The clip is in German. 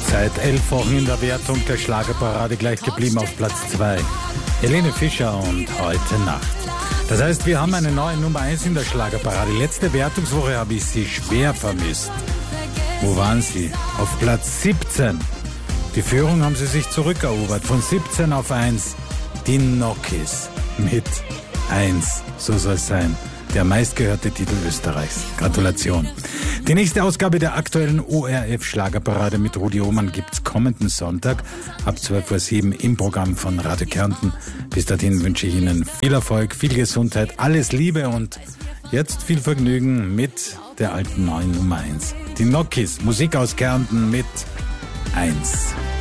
Seit 11 Wochen in der Wertung der Schlagerparade gleich geblieben auf Platz 2. Helene Fischer und Heute Nacht. Das heißt, wir haben eine neue Nummer 1 in der Schlagerparade. Letzte Wertungswoche habe ich sie schwer vermisst. Wo waren sie? Auf Platz 17. Die Führung haben sie sich zurückerobert. Von 17 auf 1. Die Nokis mit 1. So soll es sein. Der meistgehörte Titel Österreichs. Gratulation. Die nächste Ausgabe der aktuellen ORF-Schlagerparade mit Rudi Ohmann gibt's kommenden Sonntag ab 12:07 Uhr im Programm von Radio Kärnten. Bis dahin wünsche ich Ihnen viel Erfolg, viel Gesundheit, alles Liebe und jetzt viel Vergnügen mit der alten neuen Nummer 1. Die Nokis, Musik aus Kärnten mit 1.